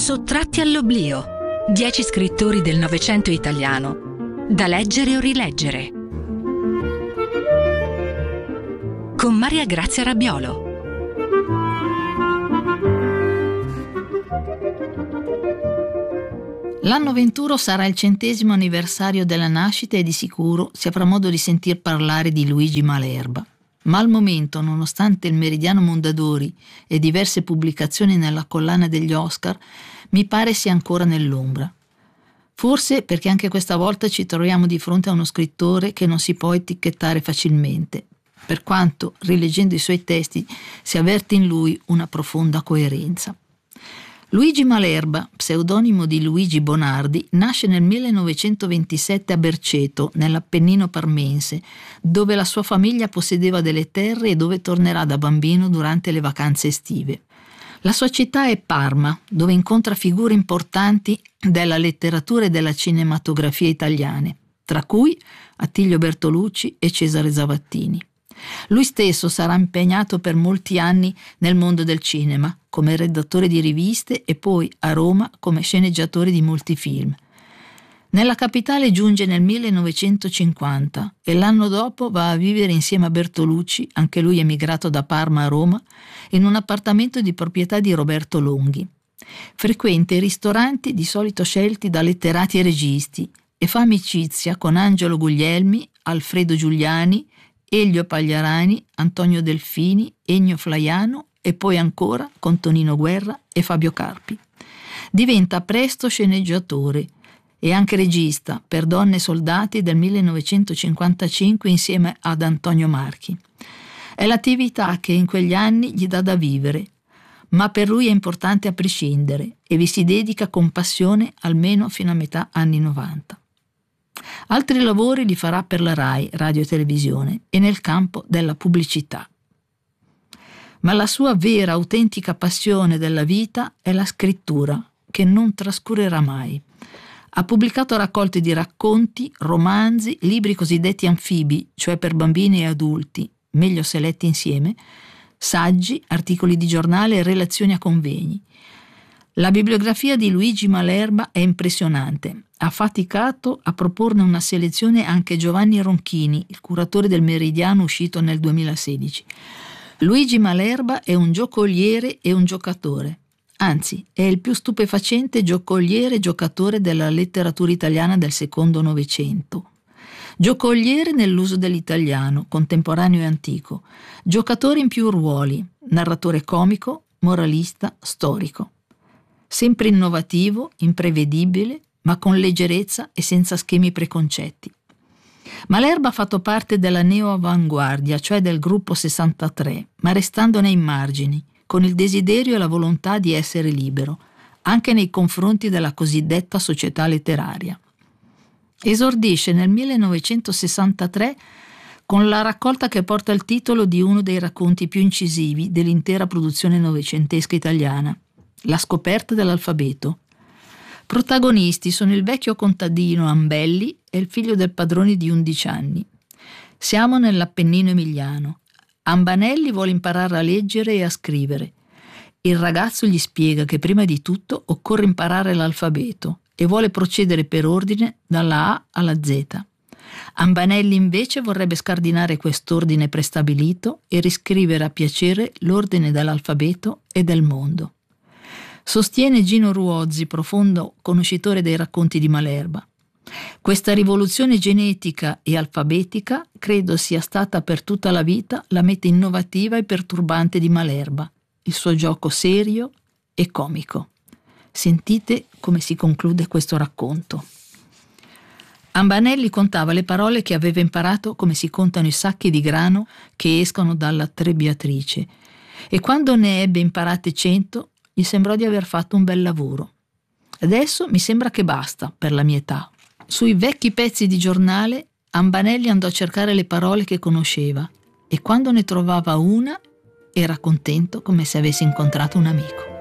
Sottratti all'oblio. 10 scrittori del Novecento italiano, da leggere o rileggere. Con Maria Grazia Rabbiolo. L'anno 21 sarà il 100° anniversario della nascita e di sicuro si avrà modo di sentir parlare di Luigi Malerba. Ma al momento, nonostante il Meridiano Mondadori e diverse pubblicazioni nella collana degli Oscar, mi pare sia ancora nell'ombra. Forse perché anche questa volta ci troviamo di fronte a uno scrittore che non si può etichettare facilmente, per quanto, rileggendo i suoi testi, si avverte in lui una profonda coerenza. Luigi Malerba, pseudonimo di Luigi Bonardi, nasce nel 1927 a Berceto, nell'Appennino parmense, dove la sua famiglia possedeva delle terre e dove tornerà da bambino durante le vacanze estive. La sua città è Parma, dove incontra figure importanti della letteratura e della cinematografia italiane, tra cui Attilio Bertolucci e Cesare Zavattini. Lui stesso sarà impegnato per molti anni nel mondo del cinema, come redattore di riviste e poi a Roma come sceneggiatore di molti film. Nella capitale giunge nel 1950 e l'anno dopo va a vivere insieme a Bertolucci, anche lui emigrato da Parma a Roma, in un appartamento di proprietà di Roberto Longhi. Frequenta i ristoranti di solito scelti da letterati e registi e fa amicizia con Angelo Guglielmi, Alfredo Giuliani, Elio Pagliarani, Antonio Delfini, Ennio Flaiano e poi ancora con Tonino Guerra e Fabio Carpi. Diventa presto sceneggiatore e anche regista per Donne e Soldati del 1955 insieme ad Antonio Marchi. È l'attività che in quegli anni gli dà da vivere, ma per lui è importante a prescindere e vi si dedica con passione almeno fino a metà anni 90. Altri lavori li farà per la RAI, radio e televisione, e nel campo della pubblicità. Ma la sua vera, autentica passione della vita è la scrittura, che non trascurerà mai. Ha pubblicato raccolte di racconti, romanzi, libri cosiddetti anfibi, cioè per bambini e adulti, meglio se letti insieme, saggi, articoli di giornale e relazioni a convegni. La bibliografia di Luigi Malerba è impressionante. Ha faticato a proporne una selezione anche Giovanni Ronchini, il curatore del Meridiano uscito nel 2016. Luigi Malerba è un giocoliere e un giocatore. Anzi, è il più stupefacente giocoliere e giocatore della letteratura italiana del secondo Novecento. Giocoliere nell'uso dell'italiano, contemporaneo e antico. Giocatore in più ruoli, narratore comico, moralista, storico. Sempre innovativo, imprevedibile, ma con leggerezza e senza schemi preconcetti. Malerba ha fatto parte della neo-avanguardia, cioè del gruppo 63, ma restando nei margini, con il desiderio e la volontà di essere libero, anche nei confronti della cosiddetta società letteraria. Esordisce nel 1963 con la raccolta che porta il titolo di uno dei racconti più incisivi dell'intera produzione novecentesca italiana, La scoperta dell'alfabeto. Protagonisti sono il vecchio contadino Ambelli e il figlio del padrone di 11 anni. Siamo nell'Appennino emiliano. Ambanelli vuole imparare a leggere e a scrivere. Il ragazzo gli spiega che prima di tutto occorre imparare l'alfabeto e vuole procedere per ordine dalla A alla Z. Ambanelli invece vorrebbe scardinare quest'ordine prestabilito e riscrivere a piacere l'ordine dell'alfabeto e del mondo. Sostiene Gino Ruozzi, profondo conoscitore dei racconti di Malerba. Questa rivoluzione genetica e alfabetica credo sia stata per tutta la vita la meta innovativa e perturbante di Malerba, il suo gioco serio e comico. Sentite come si conclude questo racconto. Ambanelli contava le parole che aveva imparato come si contano i sacchi di grano che escono dalla trebbiatrice e quando ne ebbe imparate 100 gli sembrò di aver fatto un bel lavoro. Adesso mi sembra che basta per la mia età. Sui vecchi pezzi di giornale Ambanelli andò a cercare le parole che conosceva e quando ne trovava una era contento come se avesse incontrato un amico.